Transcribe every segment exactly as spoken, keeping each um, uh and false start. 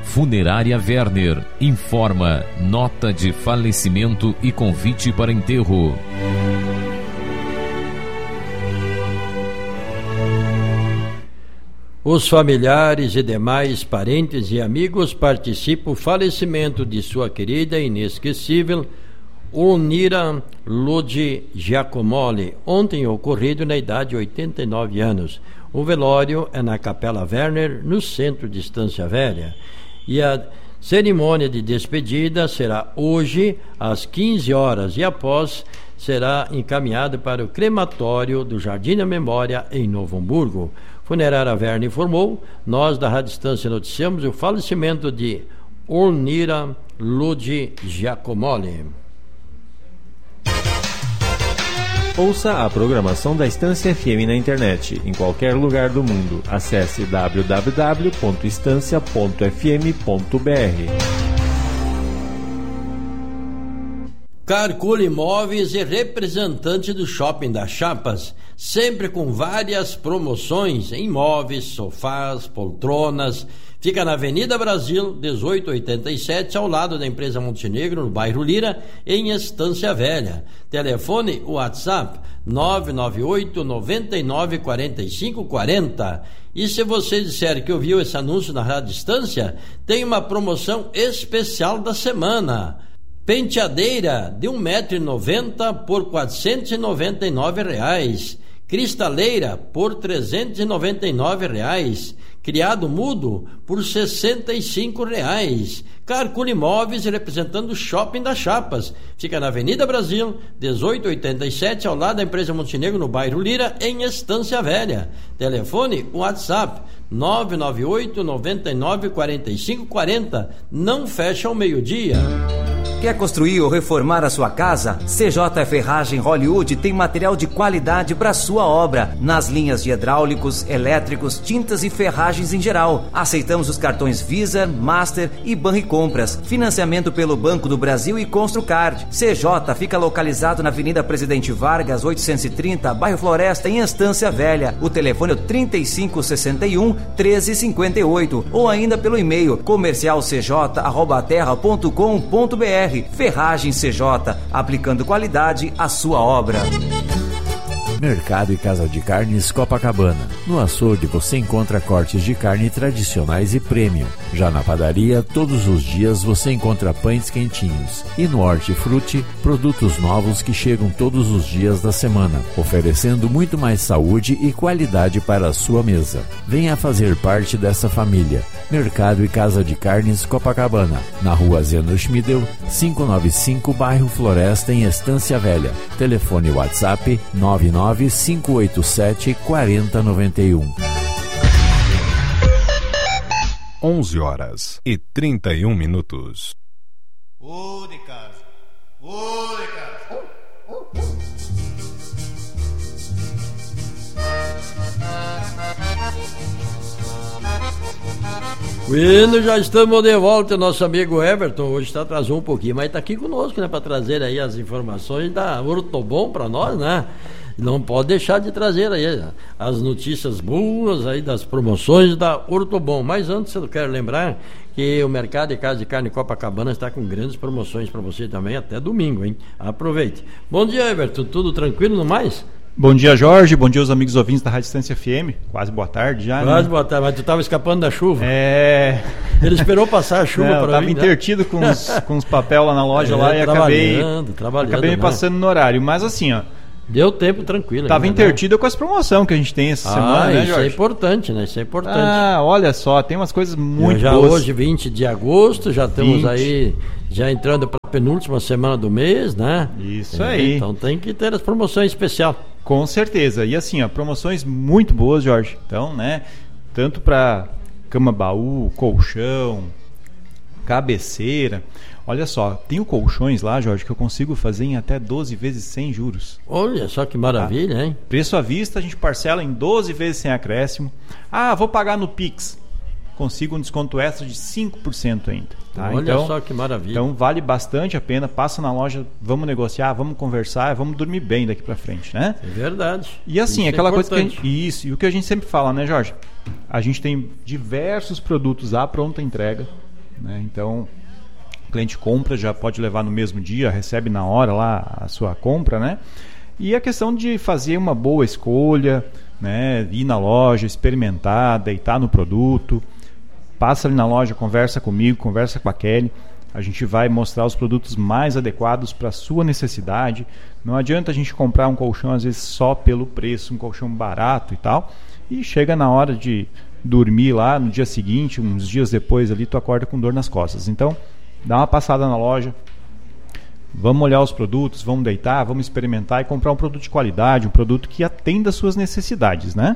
Funerária Werner informa nota de falecimento e convite para enterro. Os familiares e demais parentes e amigos participam do falecimento de sua querida e inesquecível Onira Lodi Giacomoli, ontem ocorrido na idade de oitenta e nove anos. O velório é na Capela Werner, no centro de Estância Velha. E a cerimônia de despedida será hoje às quinze horas e após será encaminhada para o crematório do Jardim da Memória em Novo Hamburgo. Funerária Werner informou: nós da Rádio Estância noticiamos o falecimento de Onira Lodi Giacomoli. Ouça a programação da Estância F M na internet, em qualquer lugar do mundo. Acesse w w w ponto estância ponto f m ponto b r. Carcul Imóveis é representante do Shopping das Chapas, sempre com várias promoções em móveis, sofás, poltronas. Fica na Avenida Brasil, dezoito oitenta e sete, ao lado da empresa Montenegro, no bairro Lira, em Estância Velha. Telefone WhatsApp nove nove oito, nove nove, quatro cinco quatro zero. E se você disser que ouviu esse anúncio na Rádio Estância, tem uma promoção especial da semana. Penteadeira de um metro e noventa por quatrocentos e noventa e nove reais. Cristaleira por trezentos e noventa e nove reais. Criado mudo por sessenta e cinco reais. Carcul Imóveis, representando o Shopping das Chapas. Fica na Avenida Brasil, dezoito oitenta e sete, ao lado da empresa Montenegro, no bairro Lira, em Estância Velha. Telefone WhatsApp nove nove oito, nove nove, quatro cinco quatro zero. Não fecha ao meio-dia. Quer construir ou reformar a sua casa? C J Ferragem Hollywood tem material de qualidade para sua obra, nas linhas de hidráulicos, elétricos, tintas e ferragens em geral. Aceitamos os cartões Visa, Master e Banricompras. Financiamento pelo Banco do Brasil e Construcard. C J fica localizado na Avenida Presidente Vargas, oitocentos e trinta, bairro Floresta, em Estância Velha. O telefone é trinta e cinco sessenta e um, treze cinquenta e oito, ou ainda pelo e-mail comercial c j arroba terra ponto com ponto b r. Ferragem C J, aplicando qualidade à sua obra. Mercado e Casa de Carnes Copacabana. No açougue você encontra cortes de carne tradicionais e premium. Já na padaria, todos os dias você encontra pães quentinhos. E no Hortifruti, produtos novos que chegam todos os dias da semana, oferecendo muito mais saúde e qualidade para a sua mesa. Venha fazer parte dessa família. Mercado e Casa de Carnes Copacabana, na rua Zeno Schmidel, quinhentos e noventa e cinco, bairro Floresta, em Estância Velha. Telefone WhatsApp nove nove cinco oito sete, quatro zero nove um. onze horas e trinta e um minutos. Ô de casa, ô de casa. Bueno, já estamos de volta. Nosso amigo Everton hoje está atrasou um pouquinho, mas está aqui conosco, né, para trazer aí as informações da Ortobon para nós, né? Não pode deixar de trazer aí as notícias boas aí das promoções da Ortobon. Mas antes eu quero lembrar que o Mercado e Casa de Carne Copacabana está com grandes promoções para você também até domingo, hein? Aproveite. Bom dia, Everton. Tudo tranquilo no mais? Bom dia, Jorge. Bom dia aos amigos ouvintes da Rádio Estância F M. Quase boa tarde já, Quase né? boa tarde, mas tu estava escapando da chuva. É... Ele esperou passar a chuva para mim. Eu estava intertido com os, com os papéis lá na loja, é, lá, e acabei, trabalhando, acabei me passando no horário. Mas assim, ó... Deu tempo tranquilo. Estava intertido com as promoções que a gente tem essa ah, semana, né, isso Jorge? é importante, né? Isso é importante. Ah, olha só, tem umas coisas muito já boas. Hoje, vinte de agosto, já estamos vinte aí, já entrando para a penúltima semana do mês, né? Isso é, aí. Então tem que ter as promoções especiais. Com certeza. E assim, ó, promoções muito boas, Jorge. Então, né, tanto para cama baú, colchão, cabeceira. Olha só, tenho colchões lá, Jorge, que eu consigo fazer em até doze vezes sem juros. Olha só que maravilha, tá? Hein? Preço à vista, a gente parcela em doze vezes sem acréscimo. Ah, vou pagar no Pix. Consigo um desconto extra de cinco por cento ainda. Tá? Olha então, só que maravilha. Então vale bastante a pena. Passa na loja, vamos negociar, vamos conversar, vamos dormir bem daqui pra frente, né? É verdade. E assim, isso aquela é coisa que a gente, isso, e o que a gente sempre fala, né, Jorge? A gente tem diversos produtos à pronta entrega, né? Então, o cliente compra, já pode levar no mesmo dia, recebe na hora lá a sua compra, né? E a questão de fazer uma boa escolha, né? Ir na loja, experimentar, deitar no produto, passa ali na loja, conversa comigo, conversa com a Kelly. A gente vai mostrar os produtos mais adequados para a sua necessidade. Não adianta a gente comprar um colchão, às vezes, só pelo preço, um colchão barato e tal, e chega na hora de dormir lá, no dia seguinte, uns dias depois ali, tu acorda com dor nas costas. Então, dá uma passada na loja, vamos olhar os produtos, vamos deitar, vamos experimentar e comprar um produto de qualidade, um produto que atenda às suas necessidades, né?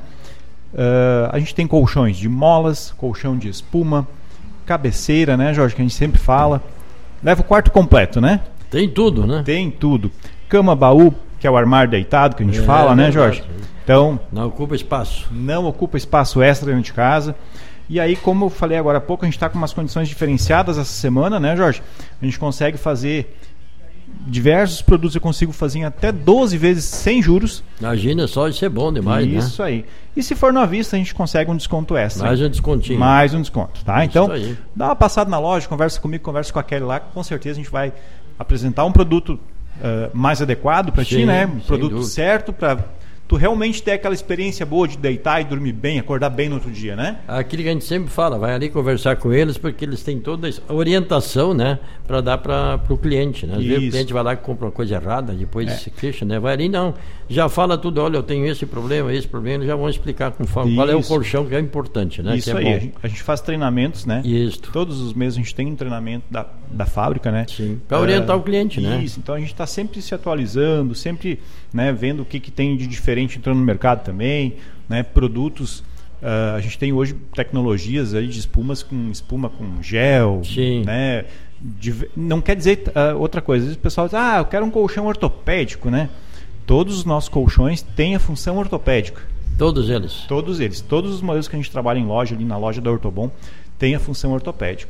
Uh, a gente tem colchões de molas, colchão de espuma, cabeceira, né, Jorge, que a gente sempre fala. Leva o quarto completo, né? Tem tudo, né? Tem tudo. Cama, baú, que é o armário deitado que a gente é, fala, é né, Jorge? Então, não ocupa espaço. Não ocupa espaço extra dentro de casa. E aí, como eu falei agora há pouco, a gente está com umas condições diferenciadas essa semana, né, Jorge? A gente consegue fazer diversos produtos, eu consigo fazer em até doze vezes sem juros. Imagina só, isso é bom demais, isso, né? Isso aí. E se for na vista, a gente consegue um desconto extra. Mais um descontinho. Mais um desconto, tá? Isso então, aí. Dá uma passada na loja, conversa comigo, conversa com a Kelly lá, que com certeza a gente vai apresentar um produto uh, mais adequado para ti, né? Um produto dúvida. certo para tu realmente ter aquela experiência boa de deitar e dormir bem, acordar bem no outro dia, né? Aquilo que a gente sempre fala, vai ali conversar com eles, porque eles têm toda a orientação, né, para dar para o cliente, né? Às vezes o cliente vai lá e compra uma coisa errada, depois é. se queixa, né? Vai ali, não, já fala tudo, olha, eu tenho esse problema, esse problema, eles já vão explicar conforme qual é o colchão que é importante, né? Isso que é aí, bom. A, gente, a gente faz treinamentos, né? Isso. Todos os meses a gente tem um treinamento da, da fábrica, né? Sim, para orientar uh, o cliente, isso, né? Isso, então a gente está sempre se atualizando, sempre, né, vendo o que, que tem de diferente entrando no mercado também, né? Produtos, uh, a gente tem hoje tecnologias aí de espumas com espuma com gel, Sim. né? De, não quer dizer uh, outra coisa, às vezes o pessoal diz, ah, eu quero um colchão ortopédico, né? Todos os nossos colchões têm a função ortopédica. Todos eles? Todos eles, todos os modelos que a gente trabalha em loja, ali na loja da Ortobon, têm a função ortopédica.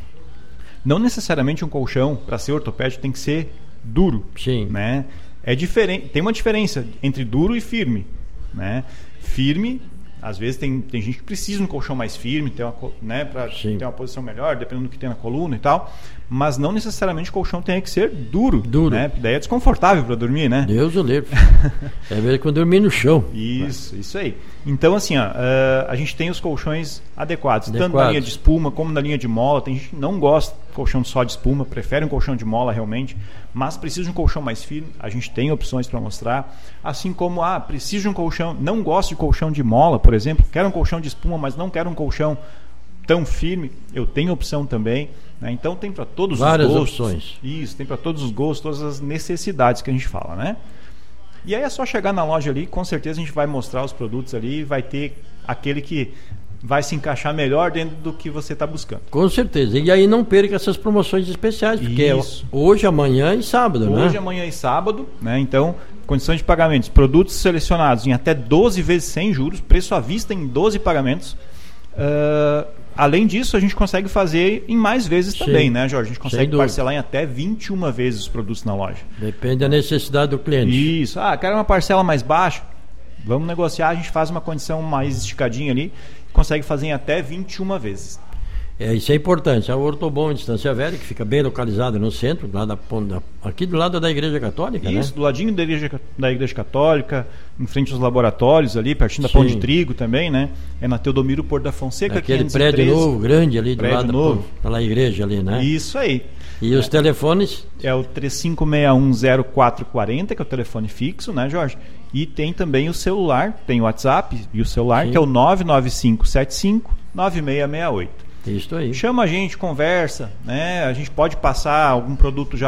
Não necessariamente um colchão, para ser ortopédico, tem que ser duro. Sim. Né? É diferente, tem uma diferença entre duro e firme, né? Firme, às vezes tem, tem gente que precisa de um colchão mais firme, ter uma, né, para ter uma posição melhor, dependendo do que tem na coluna e tal, mas não necessariamente o colchão tem que ser duro, duro. Né? Daí é desconfortável para dormir, né? Deus o livre. É ver que eu dormi no chão. Isso, isso aí. Então, assim, ó, uh, a gente tem os colchões adequados, adequados, tanto na linha de espuma como na linha de mola. Tem gente que não gosta de colchão só de espuma, prefere um colchão de mola realmente, mas precisa de um colchão mais firme. A gente tem opções para mostrar. Assim como, ah, preciso de um colchão, não gosto de colchão de mola, por exemplo, quero um colchão de espuma, mas não quero um colchão tão firme, eu tenho opção também, né? Então tem para todos Várias os gostos. Várias opções. Isso, tem para todos os gostos, todas as necessidades que a gente fala, né? E aí é só chegar na loja ali, com certeza a gente vai mostrar os produtos ali e vai ter aquele que vai se encaixar melhor dentro do que você está buscando. Com certeza. E aí não perca essas promoções especiais, porque Isso. é hoje, amanhã e sábado, hoje, né? Hoje, amanhã e sábado, né? Então, condições de pagamentos, produtos selecionados em até doze vezes sem juros, preço à vista em doze pagamentos. Uh, além disso, a gente consegue fazer em mais vezes Sim. também, né, Jorge? A gente consegue parcelar em até vinte e uma vezes os produtos na loja. Depende da necessidade do cliente. Isso. Ah, quero uma parcela mais baixa. Vamos negociar, a gente faz uma condição mais esticadinha ali, consegue fazer em até vinte e uma vezes. É, isso é importante. A Ortobon em Estância Velha, que fica bem localizada no centro, lá da, aqui do lado da Igreja Católica, Isso, né? do ladinho da Igreja, da Igreja Católica, em frente aos laboratórios ali, pertinho da Sim. Pão de Trigo também, né? É na Teodomiro Porto da Fonseca, aquele prédio novo, grande ali, do lado novo. da, da igreja ali, né? Isso aí. E é. os telefones? É o três cinco seis um zero quatro quatro zero, que é o telefone fixo, né, Jorge? E tem também o celular, tem o WhatsApp e o celular, Sim. que é o nove nove cinco sete cinco nove seis seis oito. Isso aí. Chama a gente, conversa, né? A gente pode passar algum produto já